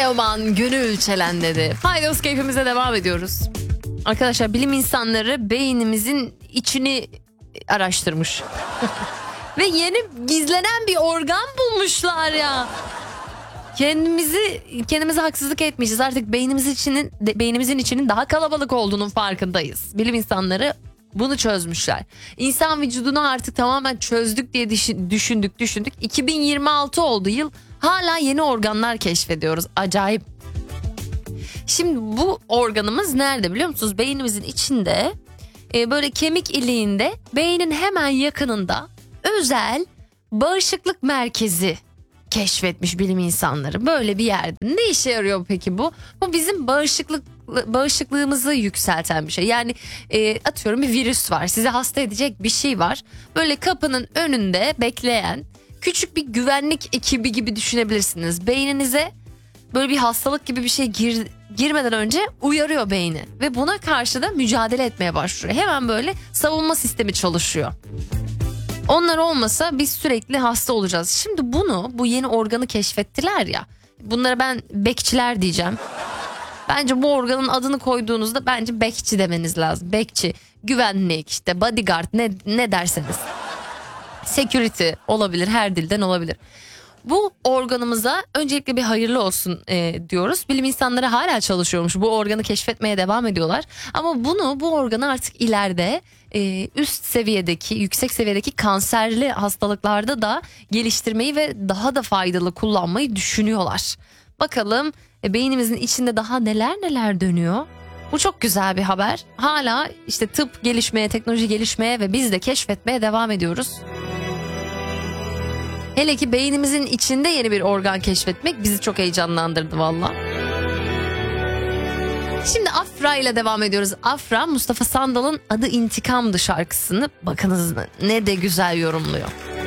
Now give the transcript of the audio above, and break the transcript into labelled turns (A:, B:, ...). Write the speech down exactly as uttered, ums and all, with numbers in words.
A: Teoman Gönül Çelen dedi. Faydos keyfimize devam ediyoruz. Arkadaşlar bilim insanları beynimizin içini araştırmış. Ve yeni gizlenen bir organ bulmuşlar ya. Kendimizi kendimize haksızlık etmeyeceğiz. Artık beynimiz içinin beynimizin içinin daha kalabalık olduğunun farkındayız. Bilim insanları bunu çözmüşler. İnsan vücudunu artık tamamen çözdük diye düşündük düşündük. iki bin yirmi altı oldu yıl. Hala yeni organlar keşfediyoruz. Acayip. Şimdi bu organımız nerede biliyor musunuz? Beynimizin içinde, e, böyle kemik iliğinde, beynin hemen yakınında özel bağışıklık merkezi keşfetmiş bilim insanları. Böyle bir yerde. Ne işe yarıyor peki bu? Bu bizim bağışıklık bağışıklığımızı yükselten bir şey. Yani e, atıyorum bir virüs var. Sizi hasta edecek bir şey var. Böyle kapının önünde bekleyen küçük bir güvenlik ekibi gibi düşünebilirsiniz. Beyninize böyle bir hastalık gibi bir şey gir, girmeden önce uyarıyor beyni. Ve buna karşı da mücadele etmeye başlıyor. Hemen böyle savunma sistemi çalışıyor. Onlar olmasa biz sürekli hasta olacağız. Şimdi bunu, bu yeni organı keşfettiler ya. Bunlara ben bekçiler diyeceğim. Bence bu organın adını koyduğunuzda bence bekçi demeniz lazım. Bekçi, güvenlik, işte bodyguard, ne, ne derseniz. Security olabilir, her dilden olabilir. Bu organımıza öncelikle bir hayırlı olsun e, diyoruz. Bilim insanları hala çalışıyormuş. Bu organı keşfetmeye devam ediyorlar. Ama bunu, bu organı artık ileride e, üst seviyedeki, yüksek seviyedeki kanserli hastalıklarda da geliştirmeyi ve daha da faydalı kullanmayı düşünüyorlar. Bakalım e, beynimizin içinde daha neler neler dönüyor. Bu çok güzel bir haber. Hala işte tıp gelişmeye, teknoloji gelişmeye ve biz de keşfetmeye devam ediyoruz. Hele ki beynimizin içinde yeni bir organ keşfetmek bizi çok heyecanlandırdı valla. Şimdi Afra ile devam ediyoruz. Afra, Mustafa Sandal'ın Adı İntikam'dı şarkısını bakınız ne de güzel yorumluyor.